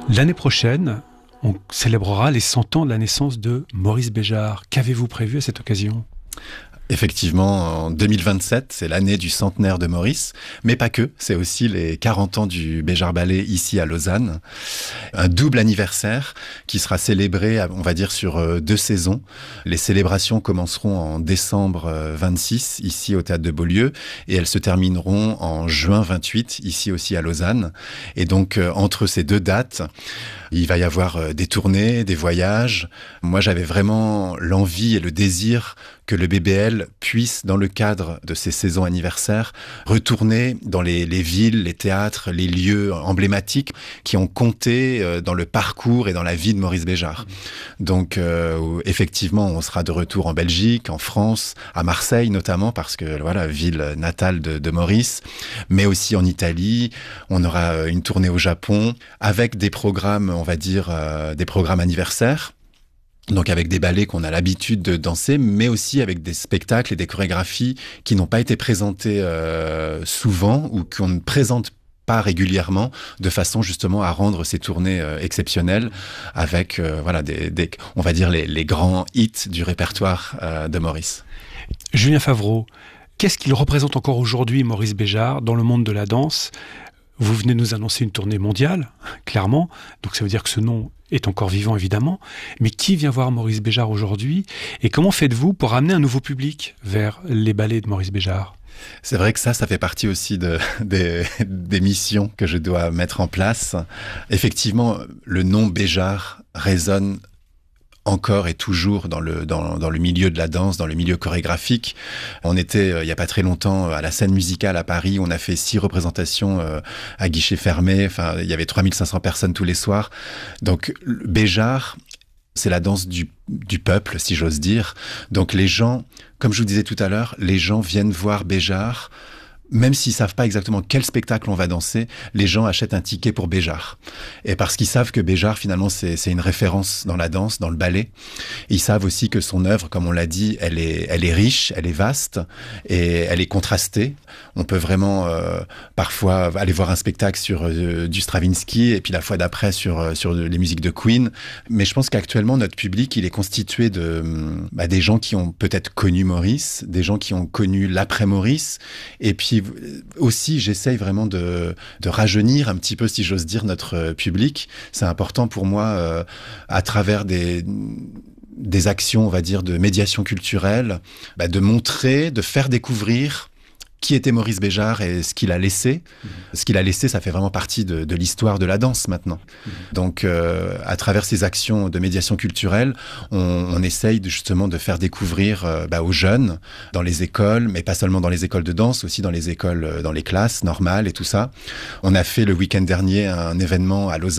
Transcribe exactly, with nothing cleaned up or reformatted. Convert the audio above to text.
L'année prochaine, on célébrera les cent ans de la naissance de Maurice Béjart. Qu'avez-vous prévu à cette occasion ? Effectivement, en deux mille vingt-sept, c'est l'année du centenaire de Maurice, mais pas que, c'est aussi les quarante ans du Béjart Ballet ici à Lausanne. Un double anniversaire qui sera célébré, on va dire, sur deux saisons. Les célébrations commenceront en décembre vingt-six, ici au Théâtre de Beaulieu, et elles se termineront en juin vingt-huit, ici aussi à Lausanne. Et donc, entre ces deux dates, il va y avoir des tournées, des voyages. Moi, j'avais vraiment l'envie et le désir que le B B L puisse, dans le cadre de ces saisons anniversaires, retourner dans les, les villes, les théâtres, les lieux emblématiques qui ont compté dans le parcours et dans la vie de Maurice Béjart. Donc, euh, effectivement, on sera de retour en Belgique, en France, à Marseille notamment, parce que, voilà, ville natale de, de Maurice, mais aussi en Italie. On aura une tournée au Japon, avec des programmes, on va dire, euh, des programmes anniversaires. Donc avec des ballets qu'on a l'habitude de danser, mais aussi avec des spectacles et des chorégraphies qui n'ont pas été présentées euh, souvent ou qu'on ne présente pas régulièrement, de façon justement à rendre ces tournées euh, exceptionnelles avec, euh, voilà, des, des, on va dire les, les grands hits du répertoire euh, de Maurice. Julien Favreau, qu'est-ce qu'il représente encore aujourd'hui, Maurice Béjart, dans le monde de la danse ? Vous venez de nous annoncer une tournée mondiale, clairement, donc ça veut dire que ce nom est encore vivant, évidemment. Mais qui vient voir Maurice Béjart aujourd'hui ? Et comment faites-vous pour amener un nouveau public vers les ballets de Maurice Béjart ? C'est vrai que ça, ça fait partie aussi de, des, des missions que je dois mettre en place. Effectivement, le nom Béjart résonne encore et toujours dans le, dans, dans le milieu de la danse, dans le milieu chorégraphique. On était, euh, il n'y a pas très longtemps, à la scène musicale à Paris. On a fait six représentations euh, à guichet fermé. Enfin, il y avait trois mille cinq cents personnes tous les soirs. Donc, Béjart, c'est la danse du, du peuple, si j'ose dire. Donc, les gens, comme je vous disais tout à l'heure, les gens viennent voir Béjart. Même s'ils savent pas exactement quel spectacle on va danser, les gens achètent un ticket pour Béjart. Et parce qu'ils savent que Béjart, finalement, c'est, c'est une référence dans la danse, dans le ballet. Ils savent aussi que son œuvre, comme on l'a dit, elle est, elle est riche, elle est vaste et elle est contrastée. On peut vraiment, euh, parfois, aller voir un spectacle sur euh, du Stravinsky et puis la fois d'après sur, euh, sur les musiques de Queen. Mais je pense qu'actuellement, notre public, il est constitué de, bah, des gens qui ont peut-être connu Maurice, des gens qui ont connu l'après-Maurice, et puis aussi, j'essaye vraiment de, de rajeunir un petit peu, si j'ose dire, notre public. C'est important pour moi, euh, à travers des, des actions, on va dire, de médiation culturelle, bah, de montrer, de faire découvrir qui était Maurice Béjart et ce qu'il a laissé. Mmh. Ce qu'il a laissé, ça fait vraiment partie de, de l'histoire de la danse maintenant. Mmh. Donc, euh, à travers ces actions de médiation culturelle, on, on essaye de, justement de faire découvrir euh, bah, aux jeunes, dans les écoles, mais pas seulement dans les écoles de danse, aussi dans les écoles, dans les classes normales et tout ça. On a fait le week-end dernier un événement à Lausanne,